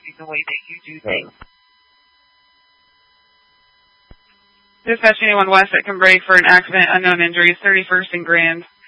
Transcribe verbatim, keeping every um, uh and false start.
see the way that you do things. Dispatch anyone west at Cambrai for an accident, unknown injuries, thirty-first and Grand.